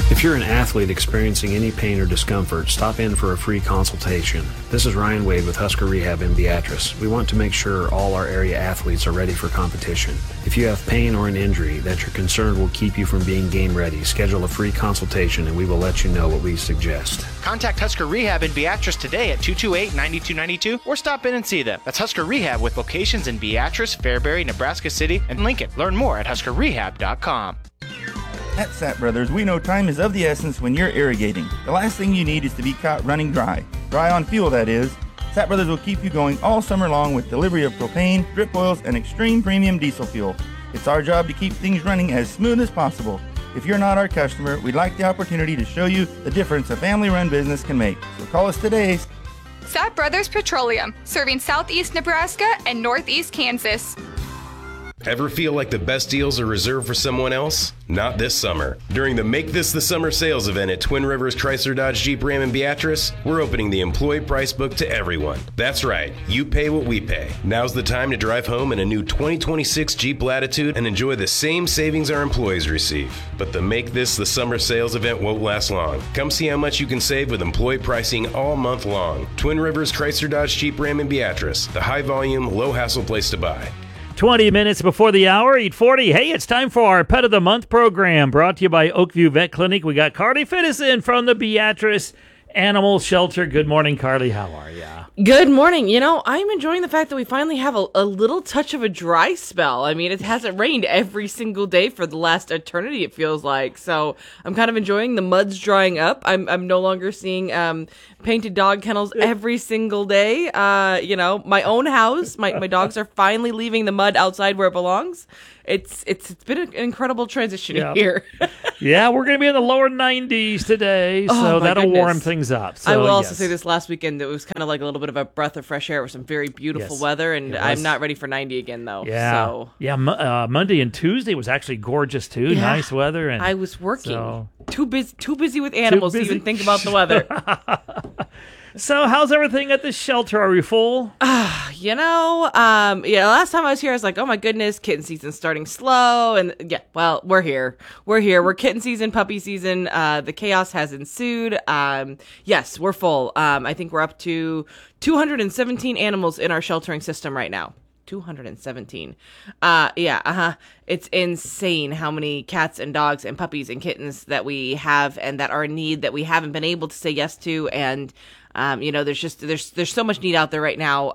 If you're an athlete experiencing any pain or discomfort, stop in for a free consultation. This is Ryan Wade with Husker Rehab in Beatrice. We want to make sure all our area athletes are ready for competition. If you have pain or an injury that you're concerned will keep you from being game ready, schedule a free consultation and we will let you know what we suggest. Contact Husker Rehab in Beatrice today at 228-9292 or stop in and see them. That's Husker Rehab with locations in Beatrice, Fairbury, Nebraska City, and Lincoln. Learn more at huskerrehab.com. At Sapp Brothers, we know time is of the essence when you're irrigating. The last thing you need is to be caught running dry. Dry on fuel, that is. Sapp Brothers will keep you going all summer long with delivery of propane, drip oils, and extreme premium diesel fuel. It's our job to keep things running as smooth as possible. If you're not our customer, we'd like the opportunity to show you the difference a family-run business can make. So call us today. Sapp Brothers Petroleum, serving southeast Nebraska and northeast Kansas. Ever feel like the best deals are reserved for someone else? Not this summer. During the Make This the Summer sales event at Twin Rivers Chrysler Dodge Jeep Ram in Beatrice, we're opening the employee price book to everyone. That's right, you pay what we pay. Now's the time to drive home in a new 2026 Jeep Latitude and enjoy the same savings our employees receive. But the Make This the Summer sales event won't last long. Come see how much you can save with employee pricing all month long. Twin Rivers Chrysler Dodge Jeep Ram in Beatrice, the high volume, low hassle place to buy. 20 minutes before the hour, 8:40. Hey, it's time for our Pet of the Month program, brought to you by Oakview Vet Clinic. We got Carly Fittison from the Beatrice Animal Shelter. Good morning, Carly. How are you? Good morning. You know, I'm enjoying the fact that we finally have a little touch of a dry spell. I mean, it hasn't rained every single day for the last eternity, it feels like. So I'm kind of enjoying the mud's drying up. I'm no longer seeing painted dog kennels every single day. You know, my own house, my dogs are finally leaving the mud outside where it belongs. It's been an incredible transition here. Yeah, we're going to be in the lower 90s today, so that'll warm things up. So, I will also say this last weekend, it was kind of like a little bit of a breath of fresh air with some very beautiful weather, and I'm not ready for 90 again, though. Yeah, so. Monday and Tuesday was actually gorgeous, too. Yeah. Nice weather. And I was working. Too busy with animals to even think about the weather. So how's everything at the shelter? Are we full? You know, last time I was here, I was like, oh my goodness, kitten season's starting slow. And yeah, well, we're here. We're kitten season, puppy season. The chaos has ensued. Yes, we're full. I think we're up to 217 animals in our sheltering system right now. 217. It's insane how many cats and dogs and puppies and kittens that we have and that are in need that we haven't been able to say yes to. And there's so much need out there right now.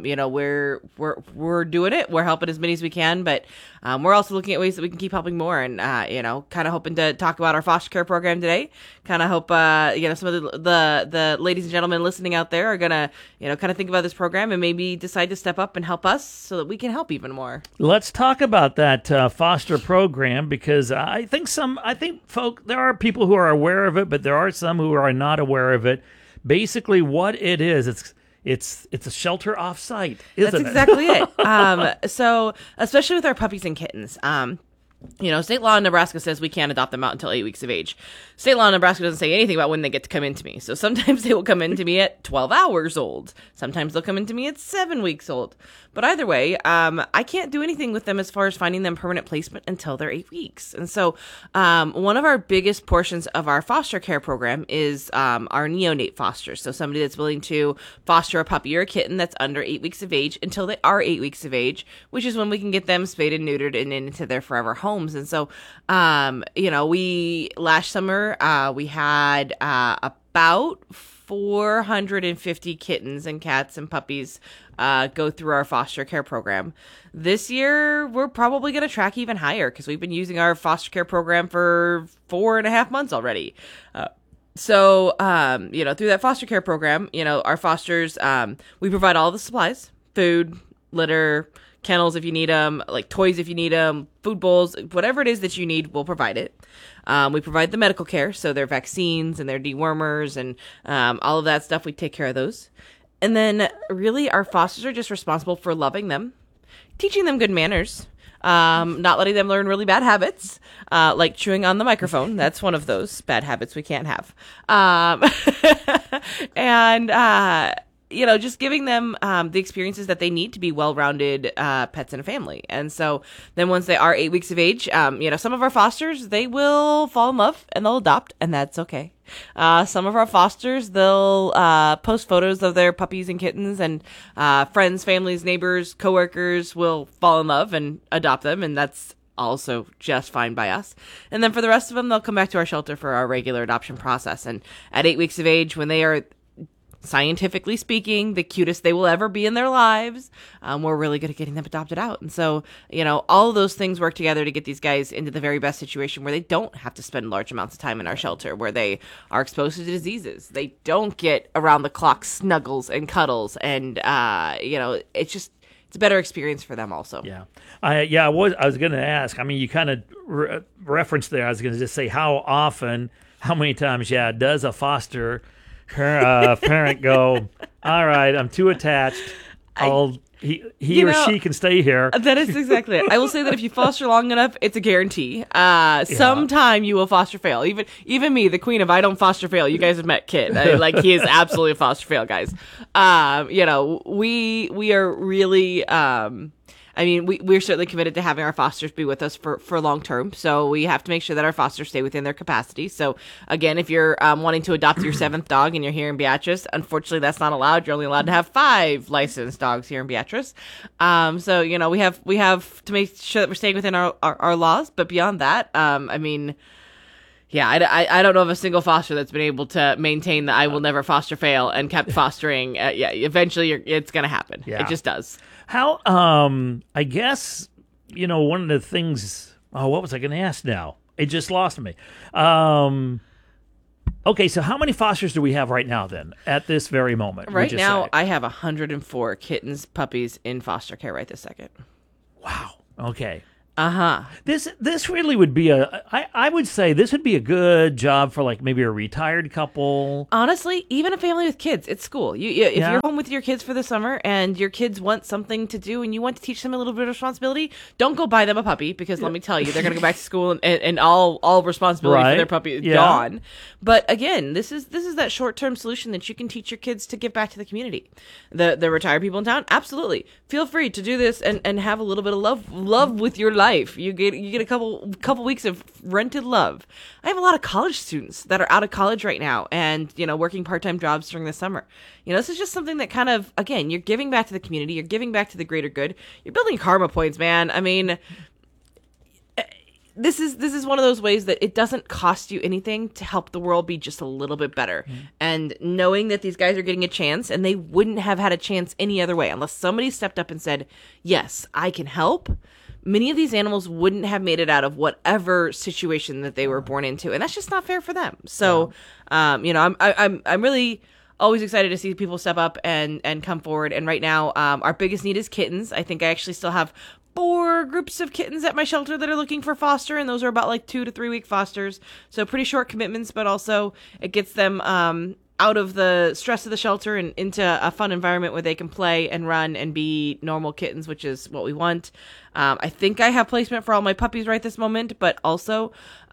We're doing it. We're helping as many as we can, but we're also looking at ways that we can keep helping more. And kind of hoping to talk about our foster care program today. Kind of hope some of the ladies and gentlemen listening out there are gonna kind of think about this program and maybe decide to step up and help us so that we can help even more. Let's talk about that foster program, because I think there are people who are aware of it, but there are some who are not aware of it. Basically, what it is, it's a shelter off-site, isn't it? That's exactly it. So, especially with our puppies and kittens, state law in Nebraska says we can't adopt them out until 8 weeks of age. State law in Nebraska doesn't say anything about when they get to come into me. So sometimes they will come into me at 12 hours old. Sometimes they'll come into me at 7 weeks old. But either way, I can't do anything with them as far as finding them permanent placement until they're 8 weeks. And so one of our biggest portions of our foster care program is our neonate fosters. So somebody that's willing to foster a puppy or a kitten that's under 8 weeks of age until they are 8 weeks of age, which is when we can get them spayed and neutered and into their forever homes. And so, we last summer, we had about 450 kittens and cats and puppies go through our foster care program. This year, we're probably going to track even higher because we've been using our foster care program for 4.5 months already. So, through that foster care program, our fosters, we provide all the supplies, food, litter, kennels if you need them, like toys if you need them, food bowls, whatever it is that you need, we'll provide it. We provide the medical care, so their vaccines and their dewormers and all of that stuff, we take care of those. And then really our fosters are just responsible for loving them, teaching them good manners, not letting them learn really bad habits, like chewing on the microphone. That's one of those bad habits we can't have. And just giving them the experiences that they need to be well-rounded pets in a family. And so then once they are 8 weeks of age, some of our fosters, they will fall in love and they'll adopt, and that's okay. Some of our fosters, they'll post photos of their puppies and kittens, and friends, families, neighbors, coworkers will fall in love and adopt them, and that's also just fine by us. And then for the rest of them, they'll come back to our shelter for our regular adoption process. And at 8 weeks of age, when they are, scientifically speaking, the cutest they will ever be in their lives, we're really good at getting them adopted out. And so, all of those things work together to get these guys into the very best situation where they don't have to spend large amounts of time in our shelter, where they are exposed to diseases. They don't get around the clock snuggles and cuddles. And, it's a better experience for them also. Yeah. I was going to ask, you kind of referenced there. I was going to just say how many times, does a foster parent go, all right, I'm too attached. He or she can stay here. That is exactly it. I will say that if you foster long enough, it's a guarantee. Sometime you will foster fail. Even me, the queen of I don't foster fail. You guys have met Kit. He is absolutely a foster fail, guys. We are really. We're certainly committed to having our fosters be with us for long term. So we have to make sure that our fosters stay within their capacity. So again, if you're wanting to adopt your 7th dog and you're here in Beatrice, unfortunately that's not allowed. You're only allowed to have 5 licensed dogs here in Beatrice. So we have to make sure that we're staying within our laws. But beyond that, I don't know of a single foster that's been able to maintain the I will never foster fail and kept fostering. Eventually it's going to happen. Yeah. It just does. How, I guess, one of the things, what was I going to ask now? It just lost me. Okay, so how many fosters do we have right now then, at this very moment? Right now, I have 104 kittens, puppies in foster care right this second. Wow. Okay. Uh-huh. This really would be I would say this would be a good job for maybe a retired couple. Honestly, even a family with kids, it's school. If you're home with your kids for the summer and your kids want something to do and you want to teach them a little bit of responsibility, don't go buy them a puppy, because let me tell you, they're going to go back to school and all responsibility for their puppy is gone. But again, this is that short-term solution that you can teach your kids to give back to the community. The retired people in town, absolutely. Feel free to do this and have a little bit of love with your life. You get a couple weeks of rented love. I have a lot of college students that are out of college right now and working part-time jobs during the summer. This is just something that kind of, again, you're giving back to the community, you're giving back to the greater good. You're building karma points, man. This is one of those ways that it doesn't cost you anything to help the world be just a little bit better. Mm-hmm. And knowing that these guys are getting a chance, and they wouldn't have had a chance any other way unless somebody stepped up and said, yes, I can help. Many of these animals wouldn't have made it out of whatever situation that they were born into, and that's just not fair for them. So, I'm really always excited to see people step up and come forward. And right now, our biggest need is kittens. I think I actually still have 4 groups of kittens at my shelter that are looking for foster, and those are about 2 to 3 week fosters. So pretty short commitments, but also it gets them out of the stress of the shelter and into a fun environment where they can play and run and be normal kittens, which is what we want. I think I have placement for all my puppies right this moment, but also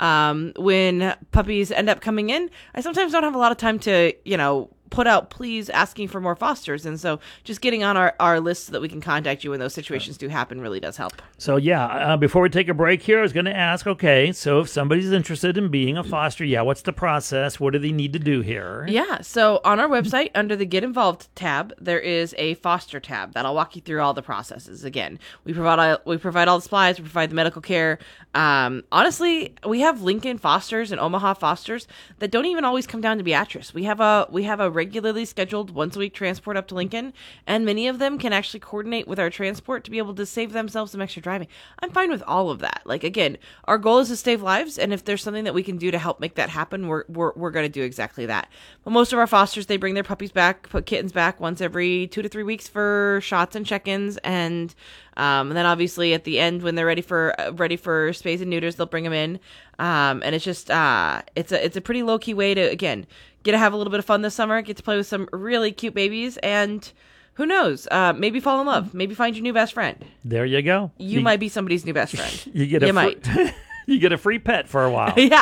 when puppies end up coming in, I sometimes don't have a lot of time to, put out pleas asking for more fosters. And so just getting on our list so that we can contact you when those situations do happen really does help. So before we take a break here, I was going to ask, okay, so if somebody's interested in being a foster, what's the process? What do they need to do here? Yeah, so on our website, under the Get Involved tab, there is a foster tab that'll walk you through all the processes. Again, we provide all the supplies, we provide the medical care. Honestly, we have Lincoln fosters and Omaha fosters that don't even always come down to Beatrice. We have a regularly scheduled once-a-week transport up to Lincoln, and many of them can actually coordinate with our transport to be able to save themselves some extra driving. I'm fine with all of that. Again, our goal is to save lives, and if there's something that we can do to help make that happen, we're going to do exactly that. But most of our fosters, they bring their puppies back, put kittens back once every 2 to 3 weeks for shots and check-ins, and then obviously at the end when they're ready for spays and neuters, they'll bring them in. And it's just it's a pretty low key way to, again, get to have a little bit of fun this summer, get to play with some really cute babies, and who knows, maybe fall in love, maybe find your new best friend. There you go. You might be somebody's new best friend. You get a free pet for a while. Yeah.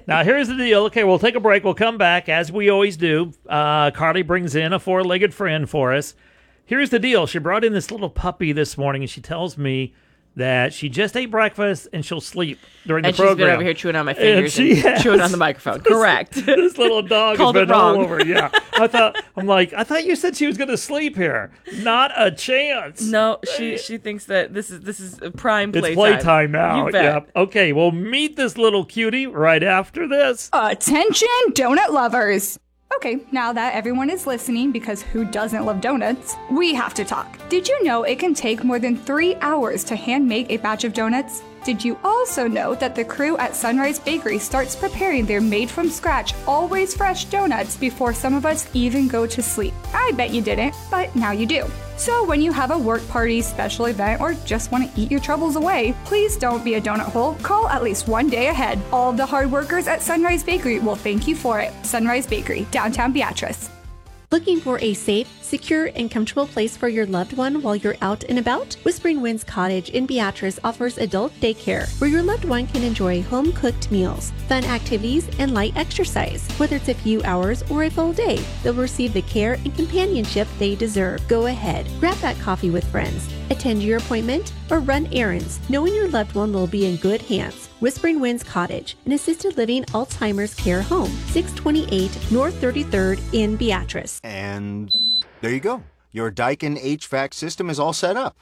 Now, here's the deal. Okay, we'll take a break. We'll come back, as we always do. Carly brings in a four-legged friend for us. Here's the deal. She brought in this little puppy this morning, and she tells me that she just ate breakfast and she'll sleep during the program. And she's been over here chewing on my fingers and chewing on the microphone. Correct. This little dog has been wrong. all over. Yeah. I thought you said she was going to sleep here. Not a chance. No, she thinks that this is a prime playtime. It's playtime now. You bet. Yep. Okay, we'll meet this little cutie right after this. Attention, donut lovers! Okay, now that everyone is listening, because who doesn't love donuts, we have to talk. Did you know it can take more than 3 hours to hand make a batch of donuts? Did you also know that the crew at Sunrise Bakery starts preparing their made-from-scratch, always fresh donuts before some of us even go to sleep? I bet you didn't, but now you do. So when you have a work party, special event, or just want to eat your troubles away, please don't be a donut hole. Call at least one day ahead. All of the hard workers at Sunrise Bakery will thank you for it. Sunrise Bakery, downtown Beatrice. Looking for a safe, secure, and comfortable place for your loved one while you're out and about? Whispering Winds Cottage in Beatrice offers adult daycare where your loved one can enjoy home-cooked meals, fun activities, and light exercise. Whether it's a few hours or a full day, they'll receive the care and companionship they deserve. Go ahead, grab that coffee with friends, attend your appointment, or run errands, knowing your loved one will be in good hands. Whispering Winds Cottage, an assisted living Alzheimer's care home, 628 North 33rd in Beatrice. And there you go. Your Daikin HVAC system is all set up.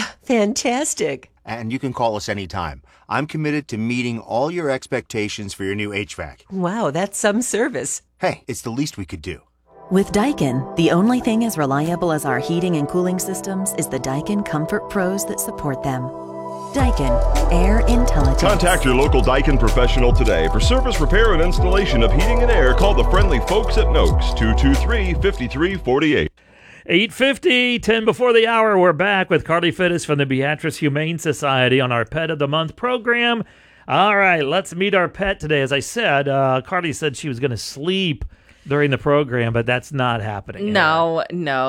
Fantastic. And you can call us anytime. I'm committed to meeting all your expectations for your new HVAC. Wow, that's some service. Hey, it's the least we could do. With Daikin, the only thing as reliable as our heating and cooling systems is the Daikin Comfort Pros that support them. Daikin, air intelligence. Contact your local Daikin professional today for service, repair, and installation of heating and air. Call the friendly folks at Noakes, 223-5348. 8:50, 10 before the hour. We're back with Carly Fittis from the Beatrice Humane Society on our Pet of the Month program. All right, let's meet our pet today. As I said, Carly said she was going to sleep during the program, but that's not happening. No,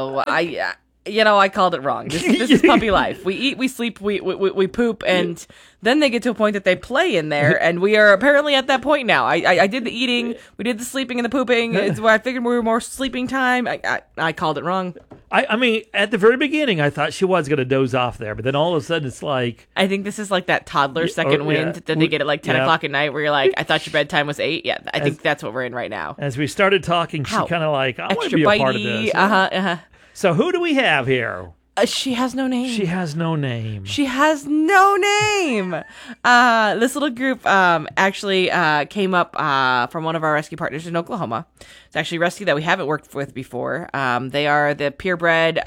I called it wrong. This is puppy life. We eat, we sleep, we poop, and then they get to a point that they play in there, and we are apparently at that point now. I did the eating, we did the sleeping and the pooping. It's where I figured we were more sleeping time. I called it wrong. I mean, at the very beginning, I thought she was going to doze off there, but then all of a sudden it's like... I think this is like that toddler second wind that they get at like 10 o'clock at night where you're like, I thought your bedtime was 8. Yeah, I think that's what we're in right now. As we started talking, she kind of like, I want to be a part of this. So who do we have here? She has no name. She has no name. She has no name. This little group actually came up from one of our rescue partners in Oklahoma. It's actually a rescue that we haven't worked with before. They are the purebred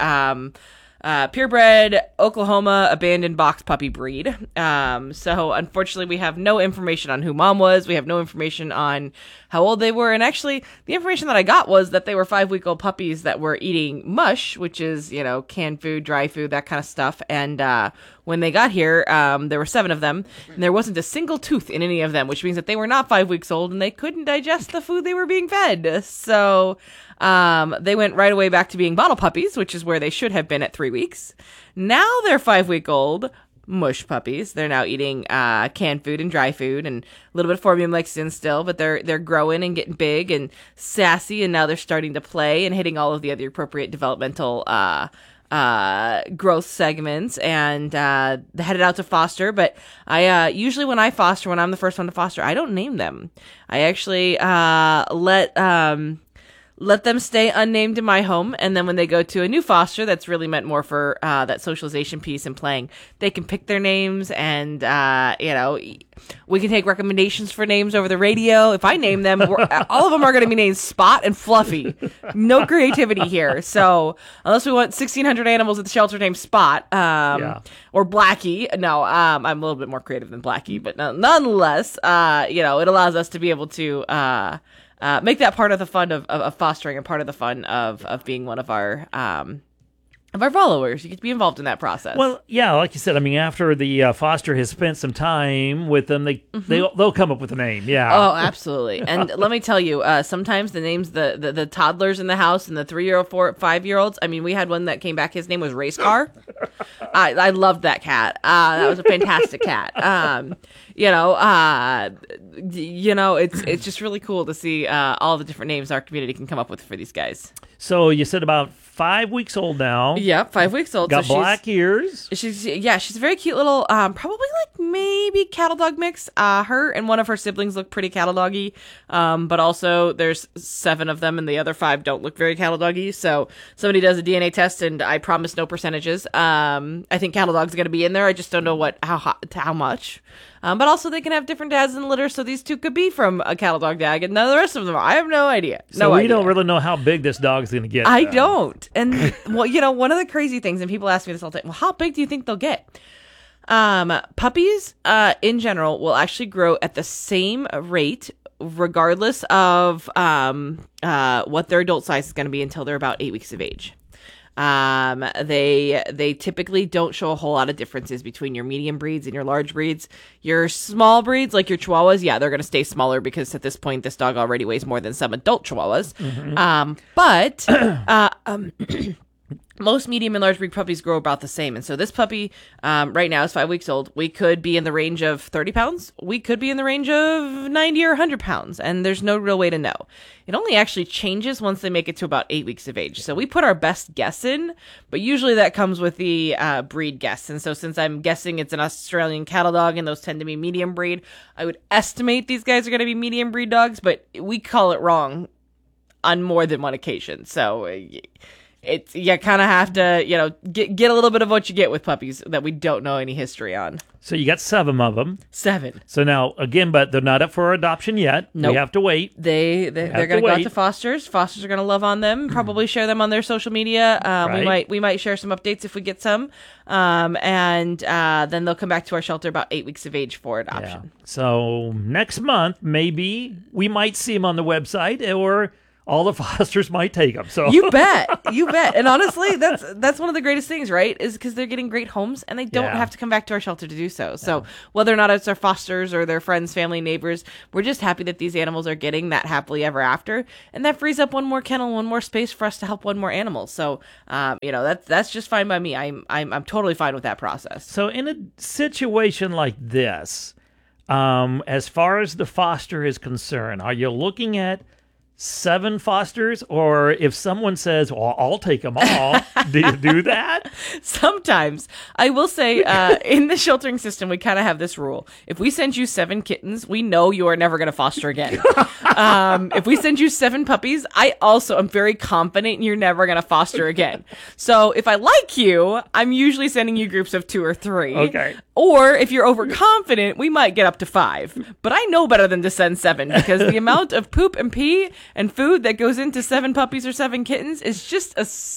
Oklahoma abandoned box puppy breed. So unfortunately we have no information on who mom was. We have no information on how old they were. And actually the information that I got was that they were 5-week-old puppies that were eating mush, which is, canned food, dry food, that kind of stuff. And, when they got here, there were 7 of them, and there wasn't a single tooth in any of them, which means that they were not 5 weeks old and they couldn't digest the food they were being fed. So, they went right away back to being bottle puppies, which is where they should have been at 3 weeks. Now they're 5-week-old mush puppies. They're now eating canned food and dry food and a little bit of formula mixed in still, but they're growing and getting big and sassy, and now they're starting to play and hitting all of the other appropriate developmental growth segments, and headed out to foster. But I usually when I'm the first one to foster, I don't name them. I actually let them stay unnamed in my home, and then when they go to a new foster that's really meant more for that socialization piece and playing, they can pick their names, and we can take recommendations for names over the radio. If I name them, all of them are going to be named Spot and Fluffy. No creativity here. So unless we want 1,600 animals at the shelter named Spot or Blackie, no, I'm a little bit more creative than Blackie, but nonetheless, it allows us to be able to make that part of the fun of fostering and part of the fun of being one of our of our followers. You get to be involved in that process. Well, yeah, like you said, I mean, after the foster has spent some time with them, they'll come up with a name. Yeah. Oh, absolutely. And let me tell you, sometimes the names, the toddlers in the house and the 3-year-old, 4, 5-year-olds. I mean, we had one that came back. His name was Race Car. I loved that cat. That was a fantastic cat. It's just really cool to see all the different names our community can come up with for these guys. So you said about 5 weeks old now. Yeah, 5 weeks old. Got black ears. She's a very cute little, probably like maybe cattle dog mix. Her and one of her siblings look pretty cattle doggy, but also there's 7 of them and the other 5 don't look very cattle doggy. So somebody does a DNA test, and I promise no percentages. I think cattle dogs are going to be in there. I just don't know how much. But also they can have different dads in the litter, so these 2 could be from a cattle dog dad, and none of the rest of them are. I have no idea. So we don't really know how big this dog's going to get. I don't. And, well, one of the crazy things, and people ask me this all the time, well, how big do you think they'll get? Puppies, in general, will actually grow at the same rate, regardless of what their adult size is going to be until they're about 8 weeks of age. They typically don't show a whole lot of differences between your medium breeds and your large breeds. Your small breeds, like your Chihuahuas, yeah, they're going to stay smaller because at this point, this dog already weighs more than some adult Chihuahuas. Mm-hmm. But most medium and large breed puppies grow about the same. And so this puppy right now is 5 weeks old. We could be in the range of 30 pounds. We could be in the range of 90 or 100 pounds. And there's no real way to know. It only actually changes once they make it to about 8 weeks of age. So we put our best guess in, but usually that comes with the breed guess. And so since I'm guessing it's an Australian cattle dog and those tend to be medium breed, I would estimate these guys are going to be medium breed dogs, but we call it wrong on more than one occasion. So you kind of have to, get a little bit of what you get with puppies that we don't know any history on. So you got 7 of them. 7. So now, again, but they're not up for adoption yet. Nope. We have to wait. They're going to go out to fosters. Fosters are going to love on them, probably share them on their social media. Right. We might share some updates if we get some. And then they'll come back to our shelter about 8 weeks of age for adoption. Yeah. So next month, maybe we might see them on the website, or all the fosters might take them. So you bet. And honestly, that's one of the greatest things, right? Is because they're getting great homes and they don't have to come back to our shelter to do so. So whether or not it's our fosters or their friends, family, neighbors, we're just happy that these animals are getting that happily ever after. And that frees up one more kennel, one more space for us to help one more animal. So, that's just fine by me. I'm totally fine with that process. So in a situation like this, as far as the foster is concerned, are you looking at 7 fosters, or if someone says, well, I'll take them all, do you do that? Sometimes. I will say, in the sheltering system, we kind of have this rule. If we send you 7 kittens, we know you are never going to foster again. If we send you 7 puppies, I also am very confident you're never going to foster again. So if I like you, I'm usually sending you groups of 2 or 3. Okay. Or if you're overconfident, we might get up to 5. But I know better than to send 7, because the amount of poop and pee and food that goes into 7 puppies or 7 kittens is just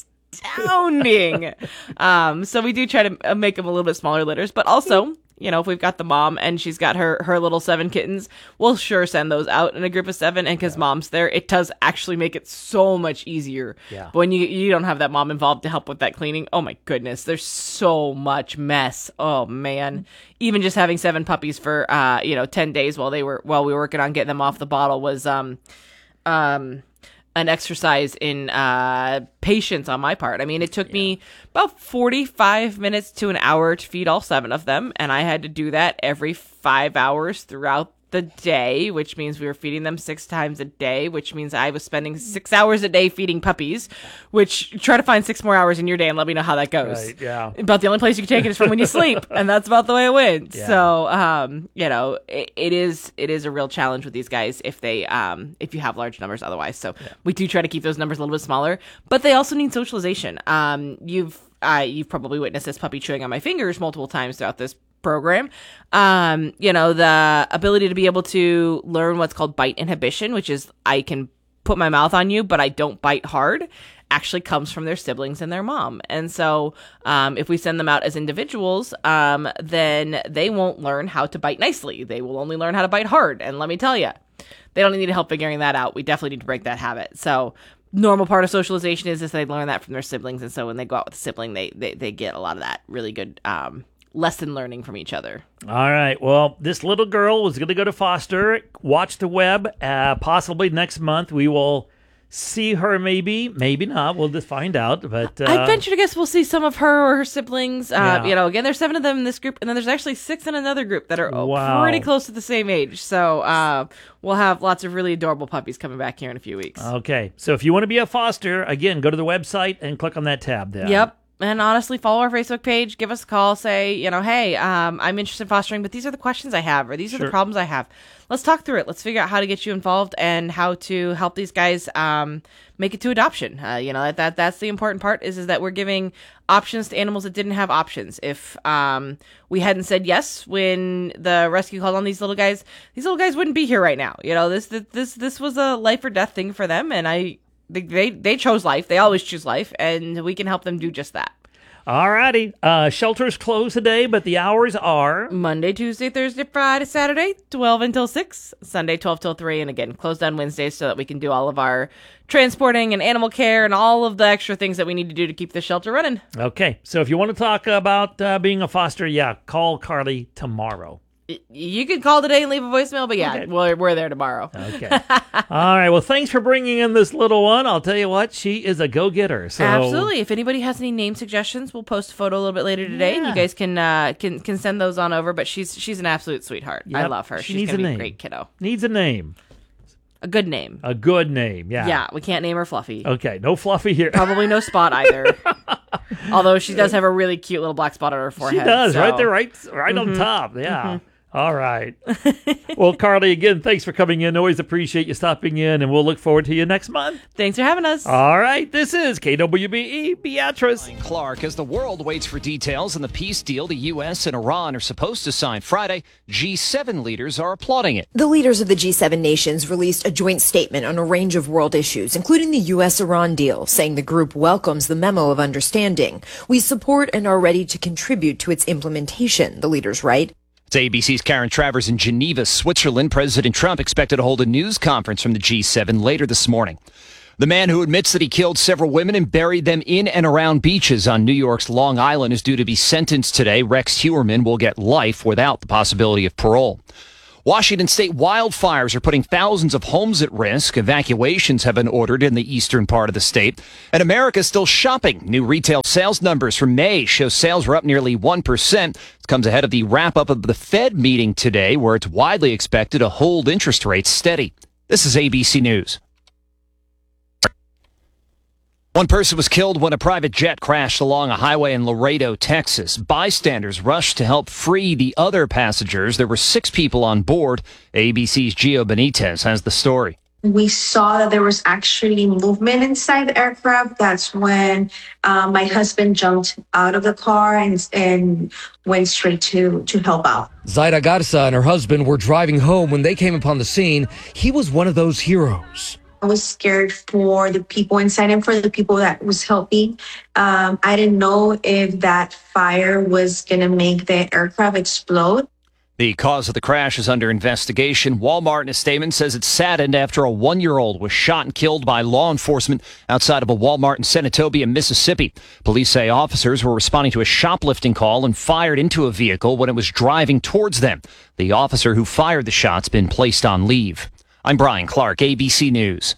astounding. So we do try to make them a little bit smaller litters, but also, if we've got the mom and she's got her little 7 kittens, we'll sure send those out in a group of 7. And because mom's there, it does actually make it so much easier. Yeah. But when you don't have that mom involved to help with that cleaning, oh my goodness, there's so much mess. Oh man. Even just having 7 puppies for 10 days while we were working on getting them off the bottle was an exercise in patience on my part. I mean, it took me about 45 minutes to an hour to feed all 7 of them, and I had to do that every 5 hours throughout the day, which means we were feeding them 6 times a day, which means I was spending 6 hours a day feeding puppies, which try to find 6 more hours in your day and let me know how that goes. Right, yeah. About the only place you can take it is from when you sleep, and that's about the way it went. Yeah. So, it is a real challenge with these guys if you have large numbers otherwise. So we do try to keep those numbers a little bit smaller, but they also need socialization. You've probably witnessed this puppy chewing on my fingers multiple times throughout this program. The ability to be able to learn what's called bite inhibition, which is I can put my mouth on you, but I don't bite hard, actually comes from their siblings and their mom. And so if we send them out as individuals, then they won't learn how to bite nicely. They will only learn how to bite hard. And let me tell you, they don't need help figuring that out. We definitely need to break that habit. So normal part of socialization is they learn that from their siblings, and so when they go out with a sibling, they get a lot of that really good lesson learning from each other. All right. Well, this little girl was going to go to foster. Watch the web. Possibly next month we will see her. Maybe not. We'll just find out. But I venture to guess we'll see some of her or her siblings. Again, there's 7 of them in this group, and then there's actually 6 in another group that are pretty close to the same age. So we'll have lots of really adorable puppies coming back here in a few weeks. Okay. So if you want to be a foster, again, go to the website and click on that tab there. Yep. And honestly, follow our Facebook page, give us a call, say, hey, I'm interested in fostering, but these are the questions I have, or these are the problems I have. Let's talk through it. Let's figure out how to get you involved and how to help these guys make it to adoption. That's the important part is that we're giving options to animals that didn't have options. If we hadn't said yes when the rescue called on these little guys wouldn't be here right now. This was a life or death thing for them, and They chose life. They always choose life, and we can help them do just that. All righty. Shelter's closed today, but the hours are Monday, Tuesday, Thursday, Friday, Saturday, 12 until 6, Sunday, 12 till 3, and again, closed on Wednesdays so that we can do all of our transporting and animal care and all of the extra things that we need to do to keep the shelter running. Okay. So if you want to talk about being a foster, call Carly tomorrow. You could call today and leave a voicemail, but okay. We're there tomorrow. Okay. All right. Well, thanks for bringing in this little one. I'll tell you what, she is a go-getter. So. Absolutely. If anybody has any name suggestions, we'll post a photo a little bit later today, and you guys can send those on over. But she's an absolute sweetheart. Yep. I love her. She's going to be a great kiddo. Needs a name. A good name. A good name, yeah. Yeah, we can't name her Fluffy. Okay, no Fluffy here. Probably no Spot either. Although she does have a really cute little black spot on her forehead. She does, right there, right on top. Yeah. Mm-hmm. All right. Well, Carly, again, thanks for coming in. Always appreciate you stopping in, and we'll look forward to you next month. Thanks for having us. All right. This is KWBE Beatrice. Clark, as the world waits for details on the peace deal the U.S. and Iran are supposed to sign Friday, G7 leaders are applauding it. The leaders of the G7 nations released a joint statement on a range of world issues, including the U.S.-Iran deal, saying the group welcomes the memo of understanding. We support and are ready to contribute to its implementation, the leaders write. It's ABC's Karen Travers in Geneva, Switzerland. President Trump expected to hold a news conference from the G7 later this morning. The man who admits that he killed several women and buried them in and around beaches on New York's Long Island is due to be sentenced today. Rex Heuermann will get life without the possibility of parole. Washington state wildfires are putting thousands of homes at risk. Evacuations have been ordered in the eastern part of the state. And America is still shopping. New retail sales numbers for May show sales were up nearly 1%. It comes ahead of the wrap-up of the Fed meeting today, where it's widely expected to hold interest rates steady. This is ABC News. One person was killed when a private jet crashed along a highway in Laredo, Texas. Bystanders rushed to help free the other passengers. There were 6 people on board. ABC's Gio Benitez has the story. We saw that there was actually movement inside the aircraft. That's when my husband jumped out of the car and went straight to help out. Zaida Garza and her husband were driving home when they came upon the scene. He was one of those heroes. I was scared for the people inside and for the people that was helping. I didn't know if that fire was going to make the aircraft explode. The cause of the crash is under investigation. Walmart in a statement says it's saddened after a 1-year-old was shot and killed by law enforcement outside of a Walmart in Senatobia, Mississippi. Police say officers were responding to a shoplifting call and fired into a vehicle when it was driving towards them. The officer who fired the shot's been placed on leave. I'm Brian Clark, ABC News.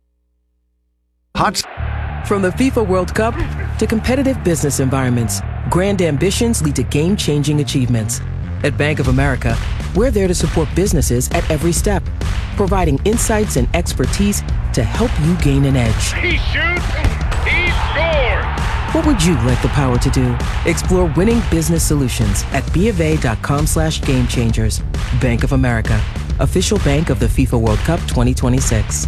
From the FIFA World Cup to competitive business environments, grand ambitions lead to game-changing achievements. At Bank of America, we're there to support businesses at every step, providing insights and expertise to help you gain an edge. He shoots, he scores! What would you like the power to do? Explore winning business solutions at BofA.com/gamechangers. Bank of America, official bank of the FIFA World Cup 2026.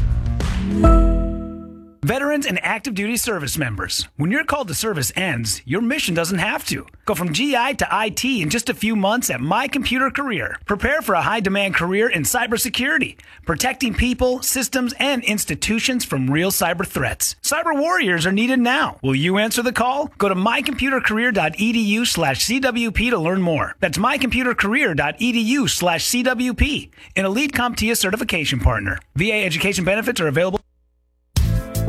Veterans and active duty service members, when your call to service ends, your mission doesn't have to. Go from GI to IT in just a few months at My Computer Career. Prepare for a high-demand career in cybersecurity, protecting people, systems, and institutions from real cyber threats. Cyber warriors are needed now. Will you answer the call? Go to mycomputercareer.edu/CWP to learn more. That's mycomputercareer.edu/CWP, an elite CompTIA certification partner. VA education benefits are available.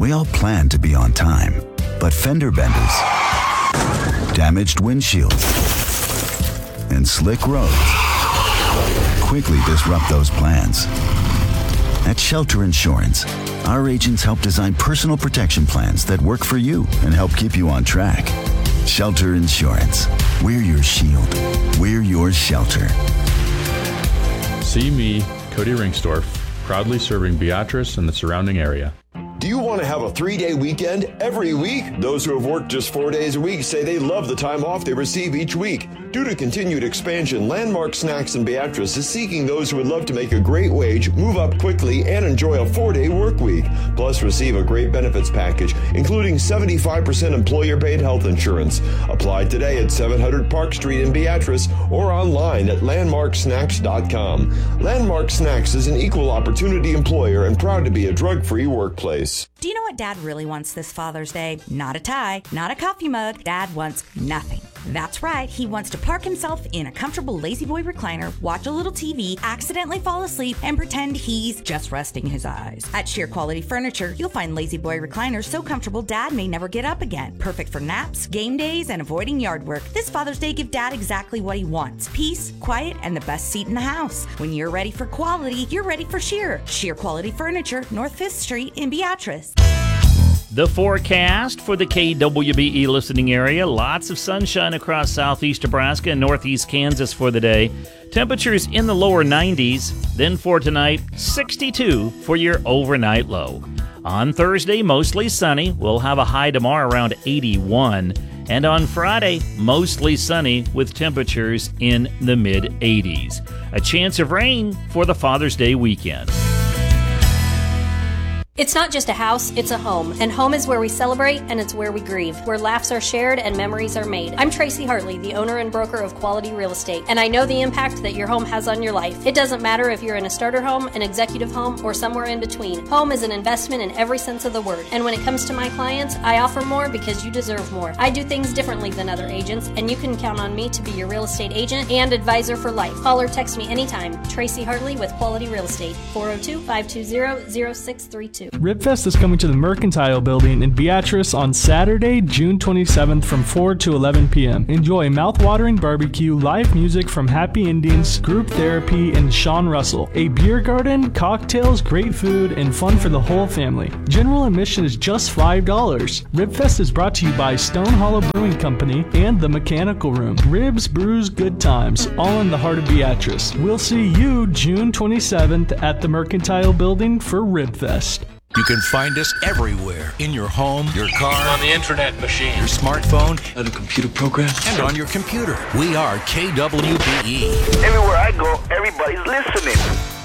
We all plan to be on time, but fender benders, damaged windshields, and slick roads quickly disrupt those plans. At Shelter Insurance, our agents help design personal protection plans that work for you and help keep you on track. Shelter Insurance. We're your shield. We're your shelter. See me, Cody Ringstorff, proudly serving Beatrice and the surrounding area. Do you want to have a 3-day weekend every week? Those who have worked just 4 days a week say they love the time off they receive each week. Due to continued expansion, Landmark Snacks in Beatrice is seeking those who would love to make a great wage, move up quickly, and enjoy a 4-day work week. Plus, receive a great benefits package, including 75% employer-paid health insurance. Apply today at 700 Park Street in Beatrice or online at landmarksnacks.com. Landmark Snacks is an equal opportunity employer and proud to be a drug-free workplace. Do you know what Dad really wants this Father's Day? Not a tie, not a coffee mug. Dad wants nothing. That's right, he wants to park himself in a comfortable La-Z-Boy recliner, watch a little TV, accidentally fall asleep, and pretend he's just resting his eyes. At Sheer Quality Furniture, you'll find La-Z-Boy recliners so comfortable Dad may never get up again. Perfect for naps, game days, and avoiding yard work. This Father's Day, give Dad exactly what he wants. Peace, quiet, and the best seat in the house. When you're ready for quality, you're ready for Sheer. Sheer Quality Furniture, North 5th Street in Beatrice. The forecast for the KWBE listening area. Lots of sunshine across southeast Nebraska and northeast Kansas for the day. Temperatures in the lower 90s. Then for tonight, 62 for your overnight low. On Thursday, mostly sunny. We'll have a high tomorrow around 81. And on Friday, mostly sunny with temperatures in the mid-80s. A chance of rain for the Father's Day weekend. It's not just a house, it's a home. And home is where we celebrate and it's where we grieve, where laughs are shared and memories are made. I'm Tracy Hartley, the owner and broker of Quality Real Estate, and I know the impact that your home has on your life. It doesn't matter if you're in a starter home, an executive home, or somewhere in between. Home is an investment in every sense of the word. And when it comes to my clients, I offer more because you deserve more. I do things differently than other agents, and you can count on me to be your real estate agent and advisor for life. Call or text me anytime. Tracy Hartley with Quality Real Estate, 402-520-0632. Ribfest is coming to the Mercantile Building in Beatrice on Saturday, June 27th from 4 to 11 p.m. Enjoy mouth-watering barbecue, live music from Happy Indians, group therapy, and Sean Russell. A beer garden, cocktails, great food, and fun for the whole family. General admission is just $5. Ribfest is brought to you by Stone Hollow Brewing Company and The Mechanical Room. Ribs, brews, good times, all in the heart of Beatrice. We'll see you June 27th at the Mercantile Building for Ribfest. You can find us everywhere. In your home, your car, on the internet machine, your smartphone, on a computer program, and on your computer. We are KWBE. Everywhere I go, everybody's listening.